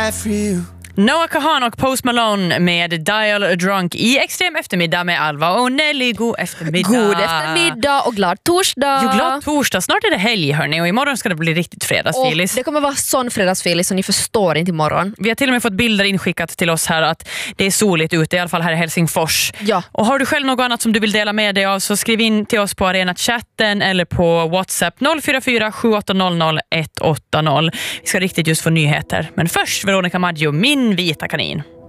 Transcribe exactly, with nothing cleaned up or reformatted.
die for you. Noah Kahan och Post Malone med Dial Drunk i Extrem eftermiddag med Alva och Nelly. God eftermiddag. God eftermiddag och glad torsdag. Jo, glad torsdag. Snart är det helg, hörni, och imorgon ska det bli riktigt fredagsfilis. Det kommer vara sån fredagsfilis som ni förstår inte imorgon. Vi har till och med fått bilder inskickat till oss här att det är soligt ute, i alla fall här i Helsingfors. Ja. Och har du själv något annat som du vill dela med dig av, så skriv in till oss på Arena-chatten eller på WhatsApp noll fyra fyra sju åtta noll noll ett åtta noll. Vi ska riktigt just få nyheter. Men först Veronica Maggio, Min vita kanin.